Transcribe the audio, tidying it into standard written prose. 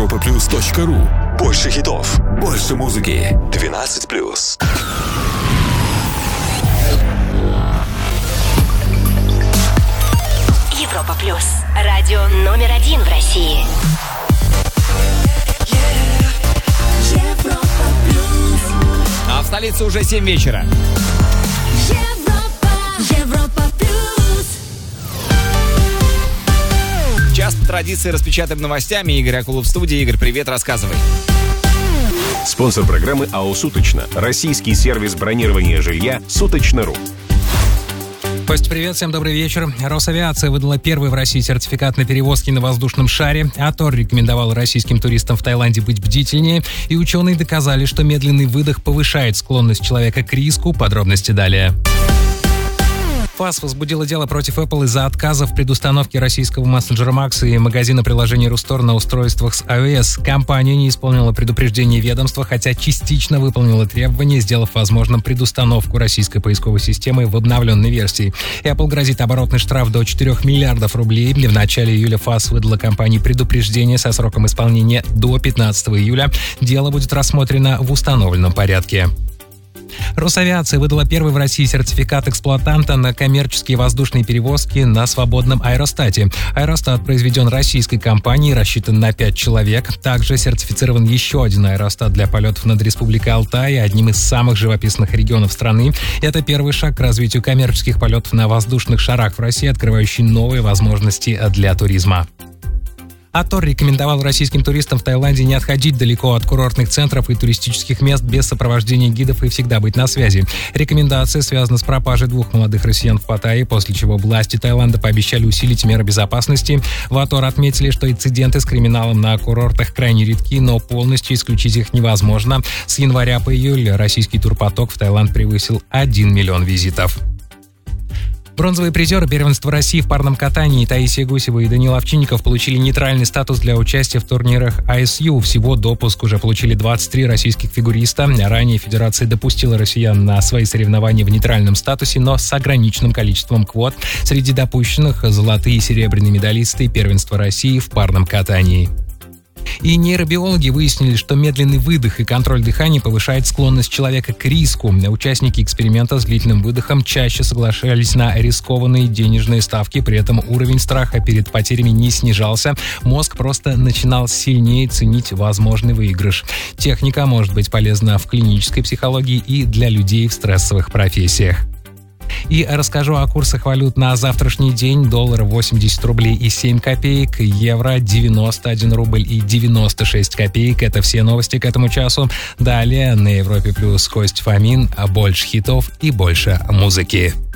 europaplus.ru. Больше хитов, больше музыки. 12+. Европа Плюс. Радио номер 1 в России. А в столице уже 7 вечера. Европа Плюс. Час по традиции распечатаем новостями. Игорь Акулов в студии. Игорь, привет, рассказывай. Спонсор программы АО «Суточно». Российский сервис бронирования жилья «Суточно.ру». Костя, привет, всем добрый вечер. Росавиация выдала первый в России сертификат на перевозки на воздушном шаре. АТОР рекомендовал российским туристам в Таиланде быть бдительнее. И ученые доказали, что медленный выдох повышает склонность человека к риску. Подробности далее. ФАС возбудила дело против Apple из-за отказа в предустановке российского мессенджера Max и магазина приложений Рустор на устройствах с iOS. Компания не исполнила предупреждение ведомства, хотя частично выполнила требования, сделав возможным предустановку российской поисковой системы в обновленной версии. Apple грозит оборотный штраф до 4 миллиардов рублей. В начале июля ФАС выдала компании предупреждение со сроком исполнения до 15 июля. Дело будет рассмотрено в установленном порядке. Росавиация выдала первый в России сертификат эксплуатанта на коммерческие воздушные перевозки на свободном аэростате. Аэростат произведен российской компанией, рассчитан на 5 человек. Также сертифицирован еще один аэростат для полетов над Республикой Алтай, одним из самых живописных регионов страны. Это первый шаг к развитию коммерческих полетов на воздушных шарах в России, открывающий новые возможности для туризма. АТОР рекомендовал российским туристам в Таиланде не отходить далеко от курортных центров и туристических мест без сопровождения гидов и всегда быть на связи. Рекомендация связана с пропажей 2 молодых россиян в Паттайе, после чего власти Таиланда пообещали усилить меры безопасности. В АТОР отметили, что инциденты с криминалом на курортах крайне редки, но полностью исключить их невозможно. С января по июль российский турпоток в Таиланд превысил 1 миллион визитов. Бронзовые призеры первенства России в парном катании Таисия Гусева и Данил Овчинников получили нейтральный статус для участия в турнирах ISU. Всего допуск уже получили 23 российских фигуриста. Ранее федерация допустила россиян на свои соревнования в нейтральном статусе, но с ограниченным количеством квот. Среди допущенных золотые и серебряные медалисты первенства России в парном катании. И нейробиологи выяснили, что медленный выдох и контроль дыхания повышает склонность человека к риску. Участники эксперимента с длительным выдохом чаще соглашались на рискованные денежные ставки, при этом уровень страха перед потерями не снижался. Мозг просто начинал сильнее ценить возможный выигрыш. Техника может быть полезна в клинической психологии и для людей в стрессовых профессиях. И расскажу о курсах валют на завтрашний день. Доллар 80 рублей и 7 копеек, евро 91 рубль и 96 копеек. Это все новости к этому часу. Далее на Европе Плюс Кость Фомин. Больше хитов и больше музыки.